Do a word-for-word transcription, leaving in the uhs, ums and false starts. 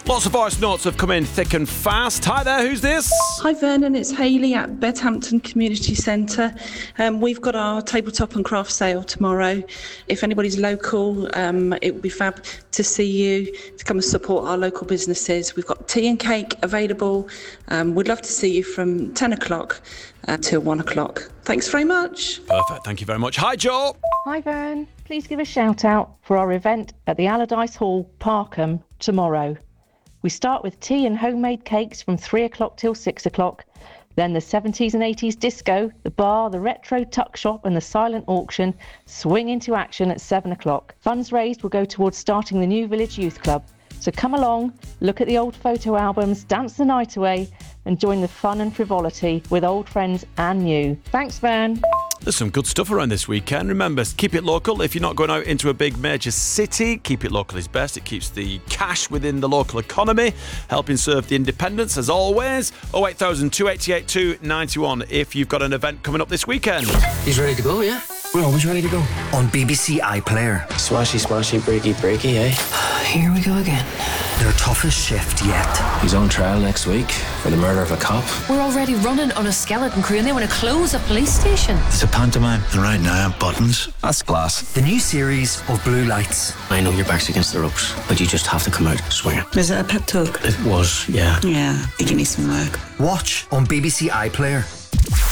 Lots of voice notes have come in thick and fast. Hi there, who's this? Hi Vernon, it's Hayley at Bedhampton Community Centre. Um, we've got our tabletop and craft sale tomorrow. If anybody's local, um, it would be fab to see you, to come and support our local businesses. We've got tea and cake available. Um, we'd love to see you from ten o'clock uh, till one o'clock. Thanks very much. Perfect, thank you very much. Hi Joe. Hi Vern, please give a shout out for our event at the Allardyce Hall, Parkham, tomorrow. We start with tea and homemade cakes from three o'clock till six o'clock. Then the seventies and eighties disco, the bar, the retro tuck shop and the silent auction swing into action at seven o'clock. Funds raised will go towards starting the New Village Youth Club. So come along, look at the old photo albums, dance the night away and join the fun and frivolity with old friends and new. Thanks, Vern. There's some good stuff around this weekend. Remember, keep it local. If you're not going out into a big major city, keep it local is best. It keeps the cash within the local economy, helping serve the independents as always. oh eight thousand, two eight eight, two nine one if you've got an event coming up this weekend. He's ready to go, yeah? We're always ready to go. On B B C iPlayer. Smashy, smashy, breaky, breaky, eh? Here we go again. Their toughest shift yet. He's on trial next week for the murder of a cop. We're already running on a skeleton crew and they want to close a police station. It's a pantomime, and right now I'm buttons. That's class. The new series of Blue Lights. I know your back's against the ropes, but you just have to come out swinging. Was it a pep talk? It was, yeah. Yeah, I think you need some work. Watch on B B C iPlayer.